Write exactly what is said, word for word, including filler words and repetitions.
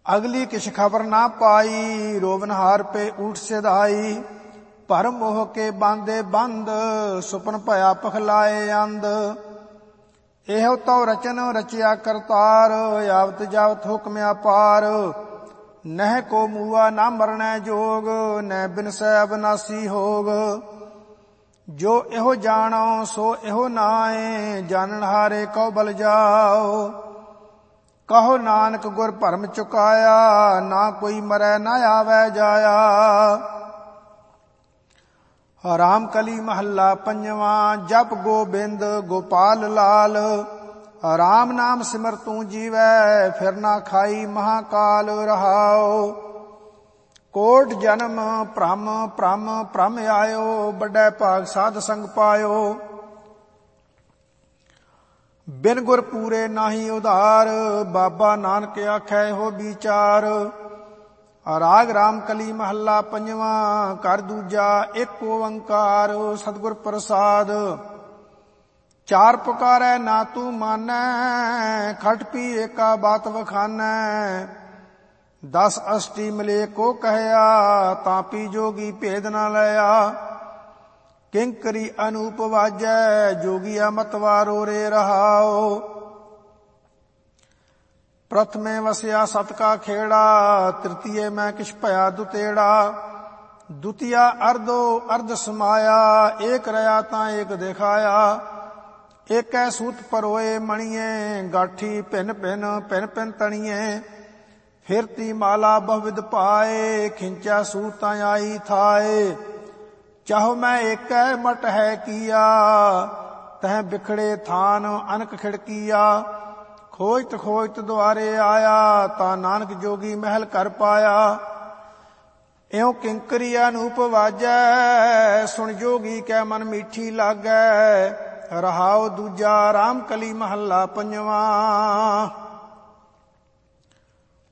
अगली किछ खबर ना पाई, रोवनहार पे ऊठ सिधाई। भरम मोह के बांधे बंद, सुपन भया पखलाए अंध। एहो तो रचन रचिया करतार, यावत जावत हुक्म अपार। नह को मुआ ना मरनै जोग, न बिनसै अविनाशी होग। जो एहो जानो सो एहो नाए, जानन हारे को बल जाओ। कहो नानक गुर भरम चुकाया, ना कोई मरै ना आवे जाया। राम कली महला पंजवा। जप गोबिंद गोपाल लाल, राम नाम सिमर तू जीवै, फिर ना खाई महाकाल रहाओ। कोट जन्म भ्रम भ्रम भ्रम आयो, बड़ै भाग साध संग पायो। बिन गुर पूरे नाही उधार, बाबा नानक आखै हो विचार। राग राम कली महला पंजवा। कर दूजा एक ओंकार, सतगुर प्रसाद। चार पुकारै ना तू मानै, खट पी एका बात वखानै। दस अष्टी मिले को कहया, तापी जोगी भेद न लया। किंकरी अनूप वाजै, जोगिया मतवारो रे रहाओ। प्रथमे वसया सत का खेड़ा, तृतीय में किछ भया दुतेड़ा। द्वितीया अर्धो अर्ध समाया, एक रया ता एक दिखाया। एकै सूत परोए मणिये, गाठी भिन भिन भिन भिन तणिये। फिरती माला बहुविध पाए, खिंचा सूता आई थाए। चाहो मैं एकै मट है किया, तह बिखड़े थान अनक खिड़किया। खोजत खोजत द्वारे आया, ता नानक जोगी महल कर पाया। इਉਂ किंकरी अनूप वाजै, सुन जोगी कै मन मीठी लागै। रहाओ दूजा राम कली महला पंजवा।